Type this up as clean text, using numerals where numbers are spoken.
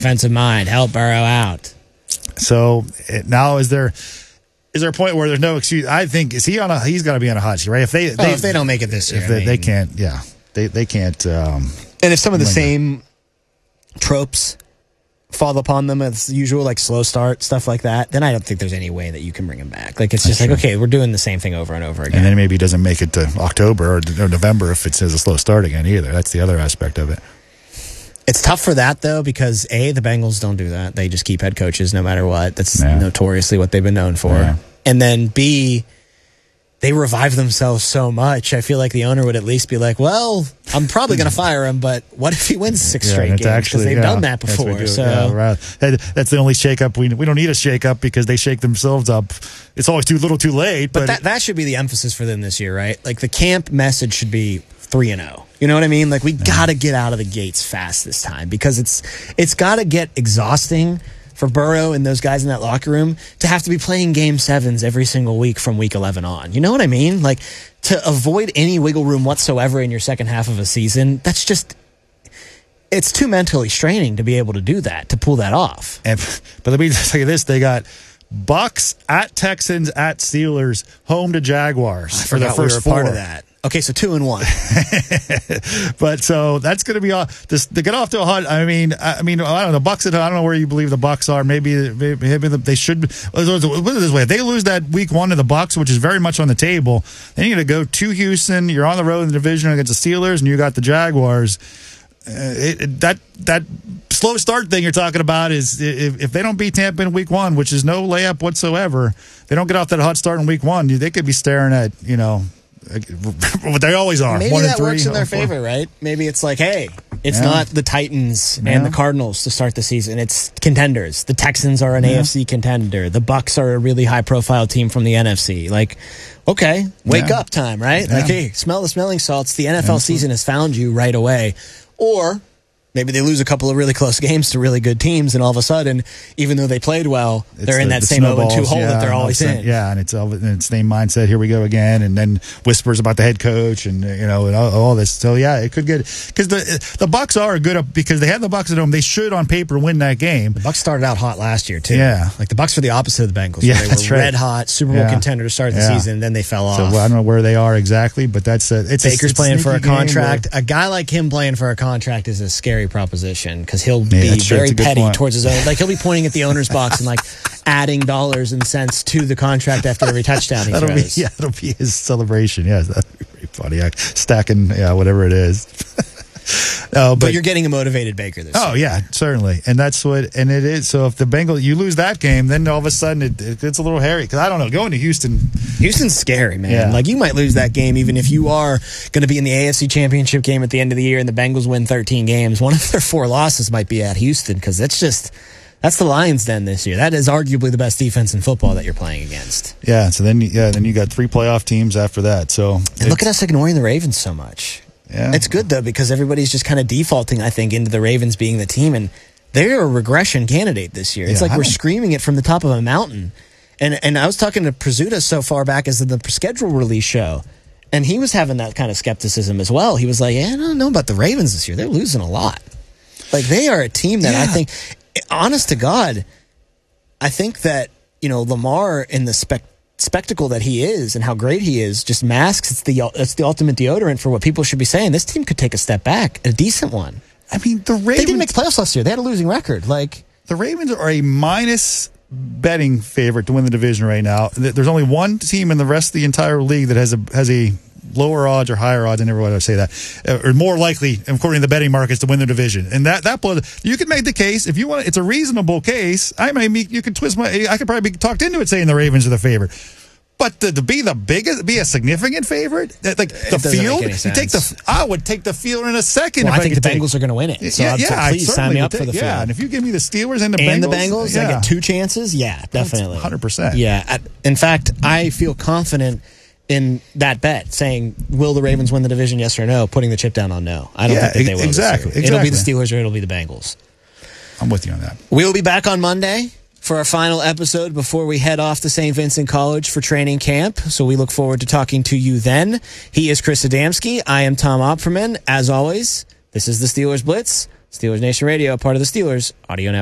Defensive mind, help Burrow out. So now is there a point where there's no excuse? I think he's got to be on a hot seat, right? If they don't make it this year, they can't. Yeah, they can't. And if some of the same tropes fall upon them as usual, like slow start, stuff like that, then I don't think there's any way that you can bring him back. Like, it's just okay, we're doing the same thing over and over again. And then maybe he doesn't make it to October or November if it says a slow start again either. That's the other aspect of it. It's tough for that, though, because A, the Bengals don't do that. They just keep head coaches no matter what. That's notoriously what they've been known for. Yeah. And then B, they revive themselves so much. I feel like the owner would at least be like, well, I'm probably going to fire him, but what if he wins 6 straight games? Because they've done that before. So right. That's the only shakeup. We don't need a shakeup because they shake themselves up. It's always too little too late. But that should be the emphasis for them this year, right? Like, the camp message should be 3-0. You know what I mean? Like, we got to get out of the gates fast this time because it's got to get exhausting for Burrow and those guys in that locker room to have to be playing game 7s every single week from week 11 on. You know what I mean? Like, to avoid any wiggle room whatsoever in your second half of a season, that's just, it's too mentally straining to be able to do that, to pull that off. But let me just tell you this, they got Bucks at Texans at Steelers, home to Jaguars for the first 4. Part of that. Okay, so 2-1. But so that's going to be to get off to a hot. I don't know. The Bucks. I don't know where you believe the Bucks are. Maybe they should. Put it this way: if they lose that week 1 to the Bucks, which is very much on the table, then you're going to go to Houston. You're on the road in the division against the Steelers, and you got the Jaguars. That slow start thing you're talking about is if they don't beat Tampa in week 1, which is no layup whatsoever, they don't get off that hot start in week 1. They could be staring at what they always are. Maybe 1 and that 3, works in their favor, right? Maybe it's like, hey, it's not the Titans and the Cardinals to start the season. It's contenders. The Texans are an AFC contender. The Bucks are a really high-profile team from the NFC. Like, okay, wake up time, right? Yeah. Like, hey, smell the smelling salts. The NFL season has found you right away. Or maybe they lose a couple of really close games to really good teams, and all of a sudden, even though they played well, they're in that same 0-2 hole that they're always in. Yeah, and it's the same mindset. Here we go again, and then whispers about the head coach, and and all this. So yeah, it could get because the Bucks are good because they have the Bucks at home. They should, on paper, win that game. The Bucks started out hot last year too. Yeah, like the Bucks were the opposite of the Bengals. Yeah, they were red hot Super Bowl contender to start the season. Then they fell off. So I don't know where they are exactly, but that's Baker's playing for a contract. A guy like him playing for a contract is a scary proposition. Because he'll be very petty towards his own. Like, he'll be pointing at the owner's box and, like, adding dollars and cents to the contract after every touchdown he throws. That'll be his celebration. Yeah, that'd be very funny. Stacking, whatever it is. But you're getting a motivated Baker this year. Oh, yeah, certainly. And that's what, and it is. So if the Bengals, you lose that game, then all of a sudden it gets a little hairy. Because I don't know, going to Houston's scary, man. Yeah. Like, you might lose that game even if you are going to be in the AFC Championship game at the end of the year and the Bengals win 13 games. One of their 4 losses might be at Houston because that's the Lions' den this year. That is arguably the best defense in football that you're playing against. Yeah, so then you got 3 playoff teams after that. So and look at us ignoring the Ravens so much. Yeah. It's good, though, because everybody's just kind of defaulting, I think, into the Ravens being the team, and they're a regression candidate this year. It's like we're screaming it from the top of a mountain. And I was talking to Prizzuta so far back as the schedule release show, and he was having that kind of skepticism as well. He was like, I don't know about the Ravens this year. They're losing a lot. Like, they are a team that I think, honest to God, I think that, Lamar in the spectacle that he is and how great he is just masks it's the ultimate deodorant for what people should be saying. This team could take a step back, a decent one. I mean, the Ravens, they didn't make playoffs last year. They had a losing record. Like, the Ravens are a minus betting favorite to win the division right now. There's only one team in the rest of the entire league that has a lower odds or higher odds. I never want to say that, or more likely, according to the betting markets, to win the division. And that you can make the case if you want. It's a reasonable case. You could twist I could probably be talked into it saying the Ravens are the favorite. But to be the biggest, be a significant favorite, like the field, I would take the field in a second. Well, I think the Bengals are going to win it. So please sign me up for the field. Yeah, and if you give me the Steelers and the Bengals, I get 2 chances. Yeah, definitely, 100%. Yeah, in fact, I feel confident in that bet, saying, will the Ravens win the division, yes or no, putting the chip down on no. I don't think that they will. Exactly. It'll be the Steelers or it'll be the Bengals. I'm with you on that. We'll be back on Monday for our final episode before we head off to St. Vincent College for training camp. So we look forward to talking to you then. He is Chris Adamski. I am Tom Opferman. As always, this is the Steelers Blitz Steelers Nation Radio, part of the Steelers Audio Network.